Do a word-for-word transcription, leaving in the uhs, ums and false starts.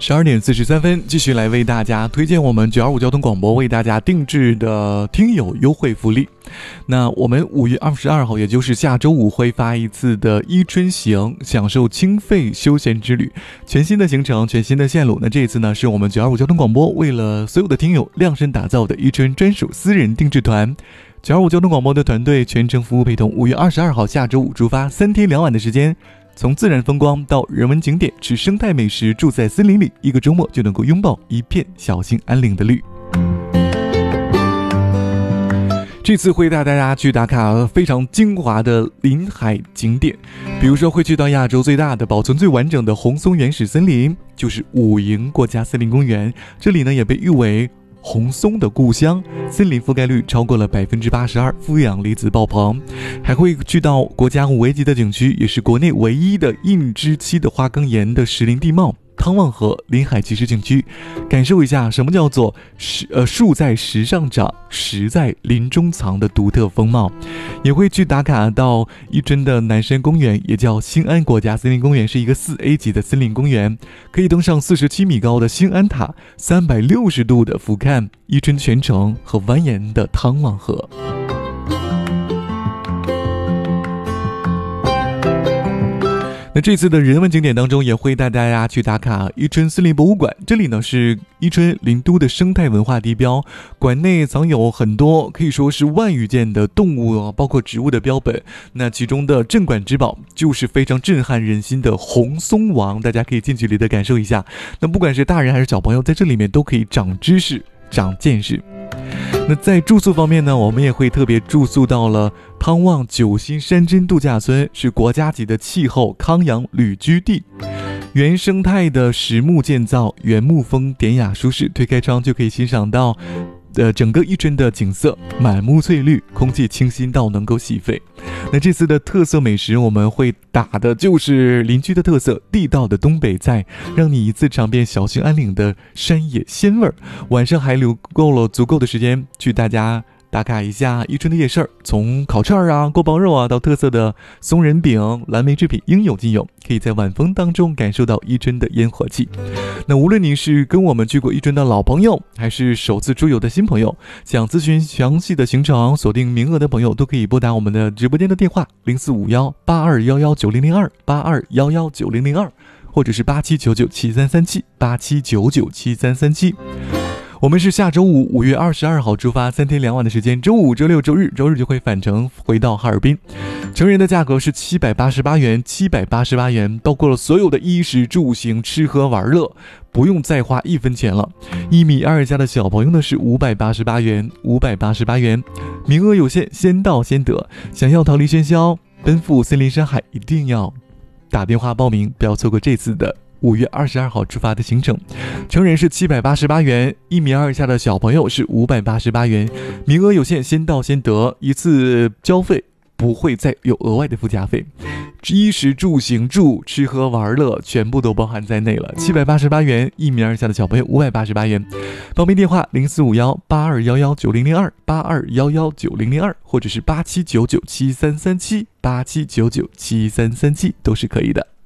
十二点四十三分，继续来为大家推荐我们九二五交通广播为大家定制的听友优惠福利。那我们五月二十二号，也就是下周五会发一次的伊春行，享受清肺休闲之旅，全新的行程，全新的线路。那这一次呢，是我们九二五交通广播为了所有的听友量身打造的伊春专属私人定制团。九二五交通广播的团队全程服务陪同，五月二十二号下周五出发，三天两晚的时间。从自然风光到人文景点，吃生态美食，住在森林里，一个周末就能够拥抱一片小心安岭的绿。这次会带大家去打卡非常精华的临海景点，比如说会去到亚洲最大的、保存最完整的红松原始森林，就是五营国家森林公园。这里呢也被誉为红松的故乡，森林覆盖率超过了百分之八十二，负氧离子爆棚。还会去到国家五 A 级的景区，也是国内唯一的硬支期的花岗岩的石林地貌汤旺河临海骑士景区，感受一下什么叫做石呃树在石上长，石在林中藏的独特风貌。也会去打卡到伊春的南山公园，也叫新安国家森林公园，是一个四 A 级的森林公园，可以登上四十七米高的新安塔，三百六十度的俯瞰伊春全城和蜿蜒的汤旺河。那这次的人文景点当中，也会带大家去打卡伊春森林博物馆。这里呢是伊春林都的生态文化地标，馆内藏有很多可以说是万余件的动物包括植物的标本。那其中的镇馆之宝就是非常震撼人心的红松王，大家可以近距离的感受一下。那不管是大人还是小朋友，在这里面都可以长知识、长见识。那在住宿方面呢，我们也会特别住宿到了汤旺九星山珍度假村，是国家级的气候康养旅居地，原生态的实木建造，原木风典雅舒适，推开窗就可以欣赏到呃，整个伊春的景色，满目翠绿，空气清新到能够洗肺。那这次的特色美食，我们会打的就是邻居的特色，地道的东北菜，让你一次尝遍小兴安岭的山野鲜味儿。晚上还留够了足够的时间去大家打卡一下伊春的夜市，从烤串啊、锅包肉啊，到特色的松仁饼、蓝莓制品，应有尽有。可以在晚风当中感受到伊春的烟火气。那无论你是跟我们去过伊春的老朋友，还是首次出游的新朋友，想咨询详细的行程、锁定名额的朋友，都可以拨打我们的直播间的电话零四五幺八二幺幺九零零二八二幺幺九零零二，或者是八七九九七三三七八七九九七三三七。我们是下周五五月二十二号出发，三天两晚的时间，周五、周六、周日，周日就会返程回到哈尔滨。成人的价格是七百八十八元，七百八十八元包括了所有的衣食住行、吃喝玩乐，不用再花一分钱了。一米二以下的小朋友呢是五百八十八元，五百八十八元，名额有限，先到先得。想要逃离喧嚣，奔赴森林山海，一定要打电话报名，不要错过这次的五月二十二号出发的行程。成人是七百八十八元，一米二以下的小朋友是五百八十八元，名额有限，先到先得，一次交费不会再有额外的附加费，衣食住行住吃喝玩乐全部都包含在内了。七百八十八元，一米二以下的小朋友五百八十八元。报名电话零四五幺八二幺幺九零零二八二幺幺九零零二，或者是八七九九七三三七八七九九七三三七都是可以的。